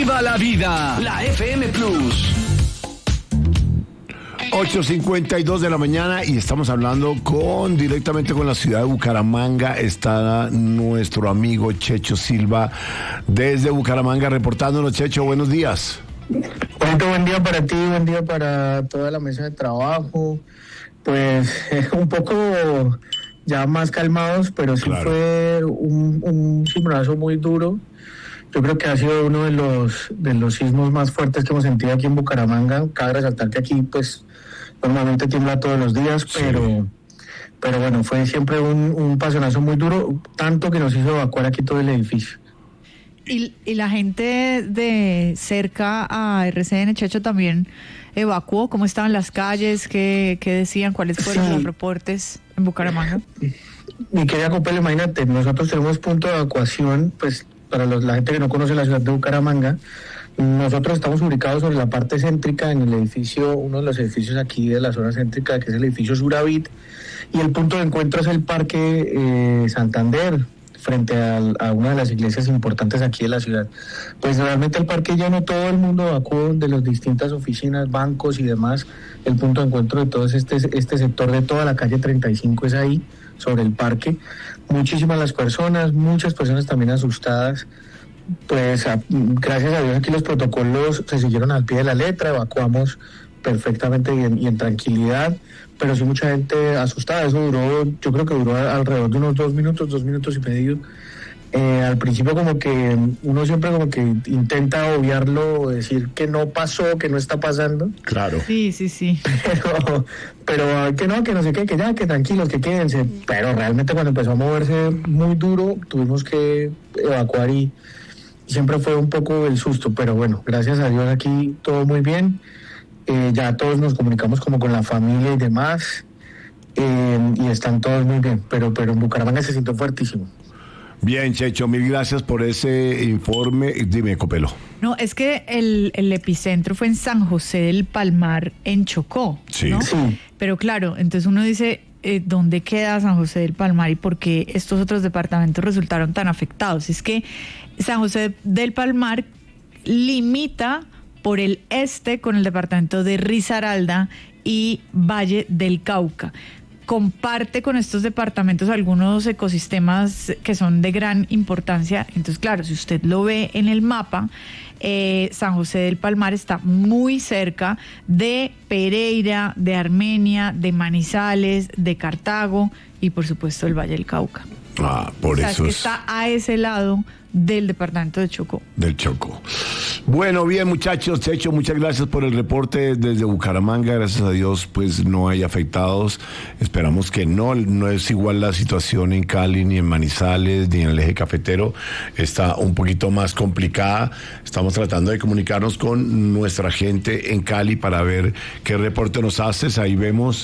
Viva la vida, la FM Plus. 8:52 de la mañana y estamos hablando directamente con la ciudad de Bucaramanga. Está nuestro amigo Checho Silva desde Bucaramanga reportándonos. Checho, buenos días. Buen día para ti, buen día para toda la mesa de trabajo. Pues un poco ya más calmados, pero sí claro. Fue un cimbronazo muy duro. Yo creo que ha sido uno de los sismos más fuertes que hemos sentido aquí en Bucaramanga. Cabe resaltar que aquí pues normalmente tiembla todos los días, sí. pero bueno, fue siempre un pasonazo muy duro, tanto que nos hizo evacuar aquí todo el edificio. Y la gente de cerca a RCN, Checho, también evacuó. ¿Cómo estaban las calles? ¿Qué decían? ¿Cuáles fueron los reportes en Bucaramanga? Mi querida Copel, imagínate, nosotros tenemos punto de evacuación, pues para la gente que no conoce la ciudad de Bucaramanga, nosotros estamos ubicados sobre la parte céntrica en el edificio, uno de los edificios aquí de la zona céntrica, que es el edificio Suravit, y el punto de encuentro es el Parque Santander, frente a una de las iglesias importantes aquí de la ciudad. Pues realmente el parque lleno, todo el mundo evacuó de las distintas oficinas, bancos y demás. El punto de encuentro de todo este sector de toda la calle 35 es ahí, sobre el parque. Muchísimas las personas, muchas personas también asustadas. Pues gracias a Dios aquí los protocolos se siguieron al pie de la letra, evacuamos perfectamente y en tranquilidad, pero sí mucha gente asustada. Eso yo creo que duró alrededor de unos 2 minutos y medio. Al principio como que uno siempre como que intenta obviarlo, decir que no pasó, que no está pasando. Claro. Sí. Pero que no sé qué, que tranquilos, que quédense. Pero realmente cuando empezó a moverse muy duro, tuvimos que evacuar y siempre fue un poco el susto, pero bueno, gracias a Dios aquí todo muy bien. Ya todos nos comunicamos como con la familia y demás, y están todos muy bien, pero en Bucaramanga se sintió fuertísimo. Bien, Checho, mil gracias por ese informe. Dime, Copelo. No, es que el epicentro fue en San José del Palmar, en Chocó, sí. ¿no? Sí. Pero claro, entonces uno dice, ¿dónde queda San José del Palmar y por qué estos otros departamentos resultaron tan afectados? Es que San José del Palmar limita por el este con el departamento de Risaralda y Valle del Cauca. Comparte con estos departamentos algunos ecosistemas que son de gran importancia. Entonces, claro, si usted lo ve en el mapa, San José del Palmar está muy cerca de Pereira, de Armenia, de Manizales, de Cartago y, por supuesto, el Valle del Cauca. Por eso es que está a ese lado del departamento de Chocó. Del Chocó. Bueno, bien, muchachos, Checho, muchas gracias por el reporte desde Bucaramanga. Gracias a Dios, pues no hay afectados. Esperamos que no es igual la situación en Cali, ni en Manizales, ni en el eje cafetero. Está un poquito más complicada. Estamos tratando de comunicarnos con nuestra gente en Cali para ver qué reporte nos haces. Ahí vemos,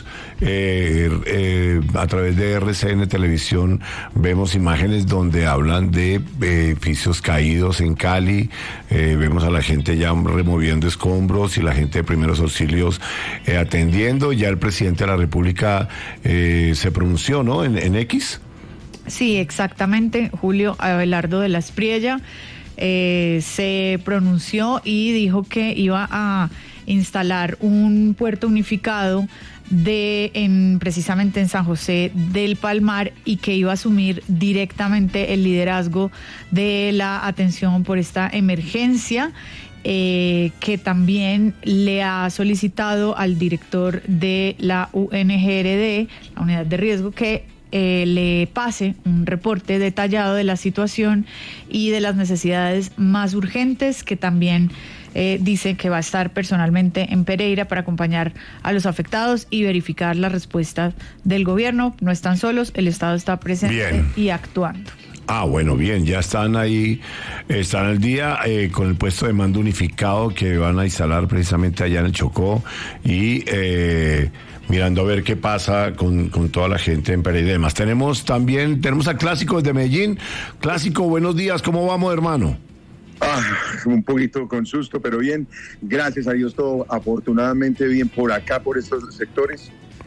a través de RCN Televisión, vemos imágenes donde hablan de edificios caídos en Cali. Vemos a la gente ya removiendo escombros y la gente de primeros auxilios atendiendo. Ya el presidente de la República se pronunció, ¿no? En X. Sí, exactamente. Julio Abelardo de la Espriella se pronunció y dijo que iba a instalar un puerto unificado precisamente en San José del Palmar y que iba a asumir directamente el liderazgo de la atención por esta emergencia, que también le ha solicitado al director de la UNGRD, la unidad de riesgo, que le pase un reporte detallado de la situación y de las necesidades más urgentes, que también dice que va a estar personalmente en Pereira para acompañar a los afectados y verificar las respuestas del gobierno. No están solos, el Estado está presente y actuando. Bueno, bien, ya están ahí, están al día con el puesto de mando unificado que van a instalar precisamente allá en el Chocó y mirando a ver qué pasa con toda la gente en Pereira y demás. Tenemos al Clásico desde Medellín. Clásico, buenos días, ¿cómo vamos, hermano? Un poquito con susto, pero bien, gracias a Dios todo afortunadamente bien por acá, por estos sectores.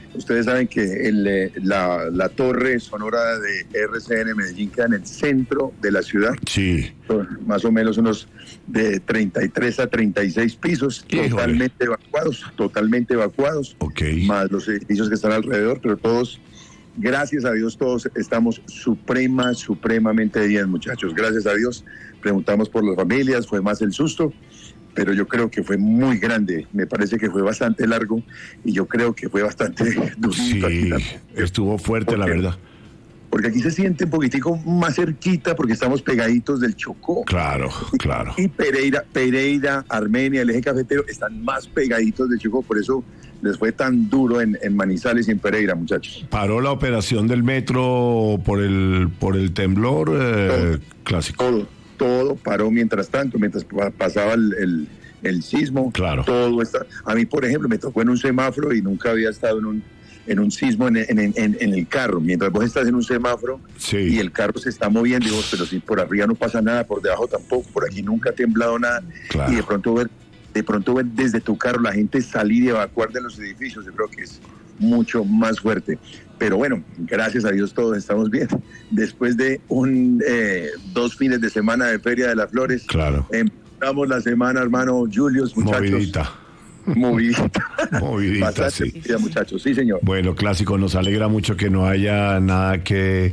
Ustedes saben que la torre sonora de RCN Medellín queda en el centro de la ciudad. Sí. Más o menos unos de 33 a 36 pisos, Híjole. totalmente evacuados, Ok. más los edificios que están alrededor, pero todos, gracias a Dios, todos estamos supremamente bien, muchachos. Gracias a Dios. Preguntamos por las familias, fue más el susto, pero yo creo que fue muy grande. Me parece que fue bastante largo y yo creo que fue bastante durito. Sí, estuvo fuerte, la verdad. Porque aquí se siente un poquitico más cerquita porque estamos pegaditos del Chocó. Claro. Y Pereira, Armenia, el eje cafetero están más pegaditos del Chocó, por eso les fue tan duro en Manizales y en Pereira, muchachos. ¿Paró la operación del metro por el temblor clásico? Todo paró mientras pasaba el sismo. Claro. Todo está. A mí, por ejemplo, me tocó en un semáforo y nunca había estado en un sismo en el carro. Mientras vos estás en un semáforo y el carro se está moviendo, y vos, pero si por arriba no pasa nada, por debajo tampoco, por aquí nunca ha temblado nada. Claro. Y de pronto ver desde tu carro la gente salir y evacuar de los edificios, yo creo que es mucho más fuerte. Pero bueno, gracias a Dios todos estamos bien. Después de 2 fines de semana de Feria de las Flores, Claro. empezamos la semana, hermano Julius, muchachos. Movidita. Bastante Sí. movida, muchachos. Sí, señor. Bueno, clásico, nos alegra mucho que no haya nada que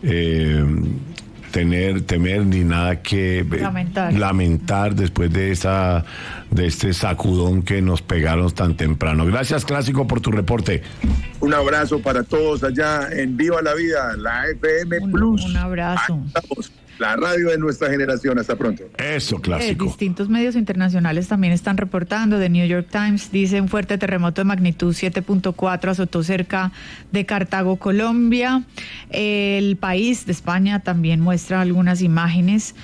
temer ni nada que lamentar después de este sacudón que nos pegaron tan temprano. Gracias, clásico, por tu reporte. Un abrazo para todos allá en Viva la Vida, la FM Plus. Un abrazo. Estamos, la radio de nuestra generación. Hasta pronto. Eso, clásico. Distintos medios internacionales también están reportando. The New York Times dice: un fuerte terremoto de magnitud 7.4 azotó cerca de Cartago, Colombia. El País de España también muestra algunas imágenes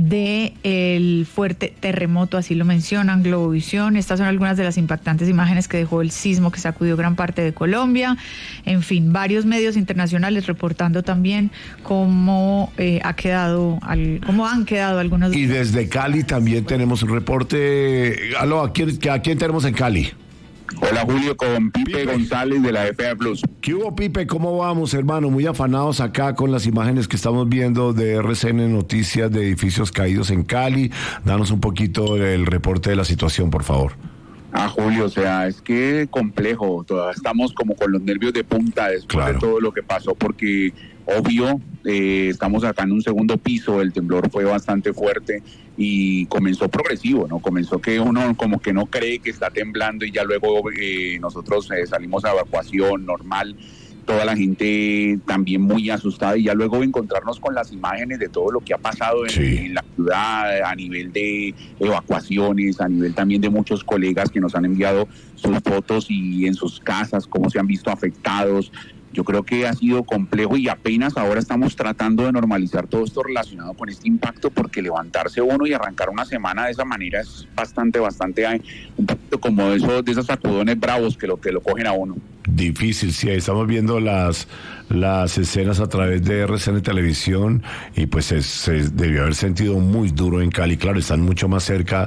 del fuerte terremoto, así lo mencionan. Globovisión, estas son algunas de las impactantes imágenes que dejó el sismo que sacudió gran parte de Colombia. En fin, varios medios internacionales reportando también cómo han quedado algunos. Y desde Cali también tenemos un reporte. Aló, ¿a quién tenemos en Cali? Hola, Julio, con Pipe González de la FM Plus. ¿Qué hubo, Pipe? ¿Cómo vamos, hermano? Muy afanados acá con las imágenes que estamos viendo de RCN Noticias de edificios caídos en Cali. Danos un poquito el reporte de la situación, por favor. Julio, o sea, es que complejo, todavía estamos como con los nervios de punta después de todo lo que pasó, porque obvio, estamos acá en un segundo piso, el temblor fue bastante fuerte y comenzó progresivo, ¿no? Comenzó que uno como que no cree que está temblando y ya luego nosotros salimos a evacuación normal, toda la gente también muy asustada, y ya luego encontrarnos con las imágenes de todo lo que ha pasado en la ciudad a nivel de evacuaciones, a nivel también de muchos colegas que nos han enviado sus fotos y en sus casas cómo se han visto afectados. Yo creo que ha sido complejo y apenas ahora estamos tratando de normalizar todo esto relacionado con este impacto, porque levantarse uno y arrancar una semana de esa manera es bastante, un poquito como de esos sacudones bravos que lo cogen a uno. Difícil, sí, estamos viendo las escenas a través de RCN Televisión y pues se debió haber sentido muy duro en Cali. Claro, están mucho más cerca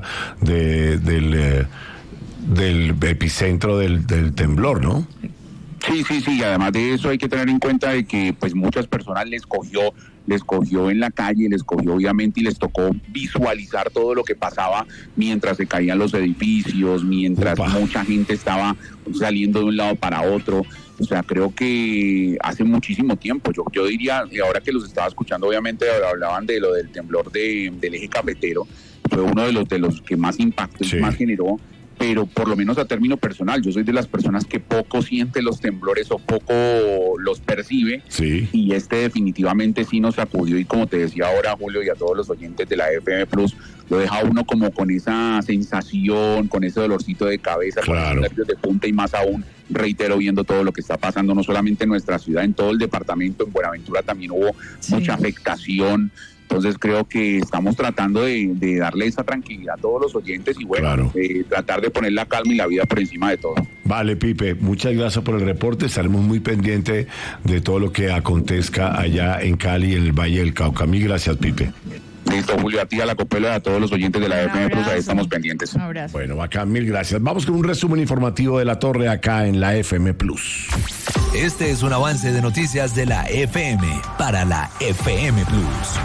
del epicentro del temblor, ¿no? Sí, además de eso hay que tener en cuenta de que pues muchas personas les cogió en la calle, les cogió obviamente y les tocó visualizar todo lo que pasaba mientras se caían los edificios, mientras mucha gente estaba saliendo de un lado para otro. O sea, creo que hace muchísimo tiempo, yo diría, y ahora que los estaba escuchando, obviamente hablaban de lo del temblor del eje cafetero, fue uno de los que más impacto y más generó. Pero por lo menos a término personal, yo soy de las personas que poco siente los temblores o poco los percibe, y definitivamente sí nos sacudió, y como te decía ahora, Julio, y a todos los oyentes de la FM Plus, lo deja uno como con esa sensación, con ese dolorcito de cabeza, con esos nervios de punta, y más aún, reitero, viendo todo lo que está pasando, no solamente en nuestra ciudad, en todo el departamento, en Buenaventura también hubo mucha afectación. Entonces creo que estamos tratando de darle esa tranquilidad a todos los oyentes y tratar de poner la calma y la vida por encima de todo. Vale, Pipe, muchas gracias por el reporte. Estaremos muy pendientes de todo lo que acontezca allá en Cali, en el Valle del Cauca. Mil gracias, Pipe. Listo, Julio, a ti, a la Copelo y a todos los oyentes de la FM Plus, ahí estamos pendientes. Un abrazo. Bueno, bacán, mil gracias. Vamos con un resumen informativo de La Torre acá en la FM Plus. Este es un avance de noticias de la FM para la FM Plus.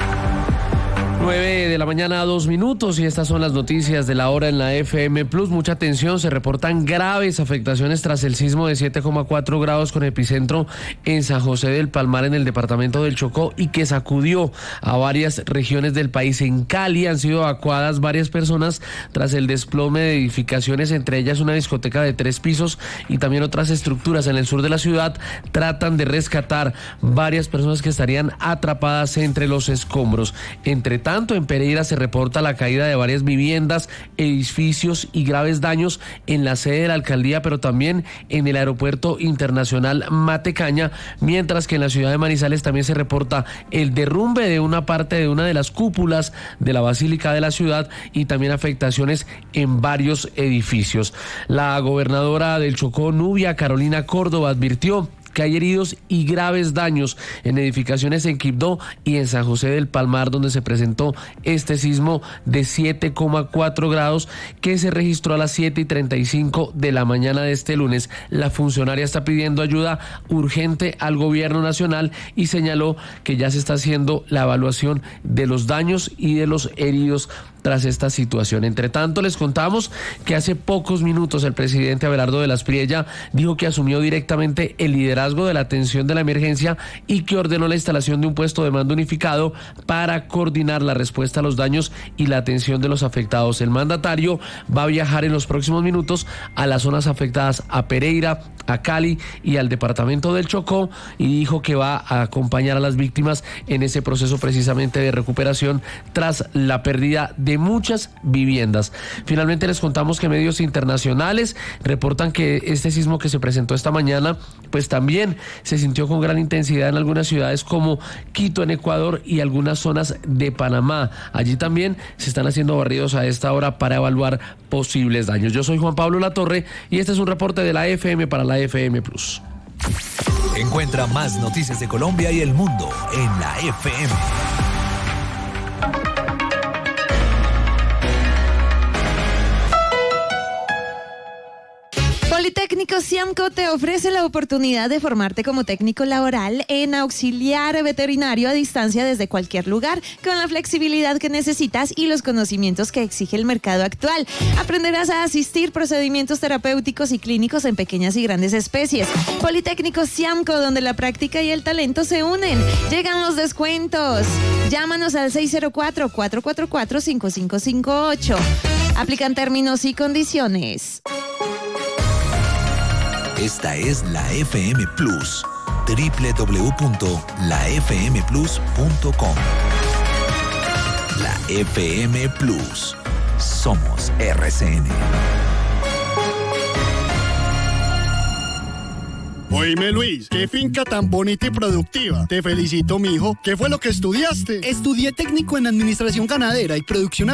9 de la mañana, 2 minutos, y estas son las noticias de la hora en la FM Plus. Mucha atención, se reportan graves afectaciones tras el sismo de 7,4 grados con epicentro en San José del Palmar, en el departamento del Chocó, y que sacudió a varias regiones del país. En Cali han sido evacuadas varias personas tras el desplome de edificaciones, entre ellas una discoteca de 3 pisos y también otras estructuras. En el sur de la ciudad tratan de rescatar varias personas que estarían atrapadas entre los escombros. Entre tanto, en Pereira se reporta la caída de varias viviendas, edificios y graves daños en la sede de la alcaldía, pero también en el aeropuerto internacional Matecaña, mientras que en la ciudad de Manizales también se reporta el derrumbe de una parte de una de las cúpulas de la basílica de la ciudad y también afectaciones en varios edificios. La gobernadora del Chocó, Nubia Carolina Córdoba, advirtió que hay heridos y graves daños en edificaciones en Quibdó y en San José del Palmar, donde se presentó este sismo de 7,4 grados que se registró a las 7:35 de la mañana de este lunes. La funcionaria está pidiendo ayuda urgente al gobierno nacional y señaló que ya se está haciendo la evaluación de los daños y de los heridos tras esta situación. Entre tanto, les contamos que hace pocos minutos el presidente Abelardo de la Espriella dijo que asumió directamente el liderazgo de la atención de la emergencia y que ordenó la instalación de un puesto de mando unificado para coordinar la respuesta a los daños y la atención de los afectados. El mandatario va a viajar en los próximos minutos a las zonas afectadas, a Pereira, a Cali y al departamento del Chocó, y dijo que va a acompañar a las víctimas en ese proceso precisamente de recuperación tras la pérdida de muchas viviendas. Finalmente les contamos que medios internacionales reportan que este sismo que se presentó esta mañana pues también se sintió con gran intensidad en algunas ciudades como Quito en Ecuador y algunas zonas de Panamá. Allí también se están haciendo barridos a esta hora para evaluar posibles daños. Yo soy Juan Pablo Latorre y este es un reporte de la FM para la FM Plus. Encuentra más noticias de Colombia y el mundo en la FM. Politécnico Siamco te ofrece la oportunidad de formarte como técnico laboral en auxiliar veterinario a distancia desde cualquier lugar, con la flexibilidad que necesitas y los conocimientos que exige el mercado actual. Aprenderás a asistir procedimientos terapéuticos y clínicos en pequeñas y grandes especies. Politécnico Siamco, donde la práctica y el talento se unen. Llegan los descuentos. Llámanos al 604-444-5558. Aplican términos y condiciones. Esta es la FM Plus, www.lafmplus.com. La FM Plus. Somos RCN. Oíme, Luis, qué finca tan bonita y productiva. Te felicito, mijo. ¿Qué fue lo que estudiaste? Estudié técnico en administración ganadera y producción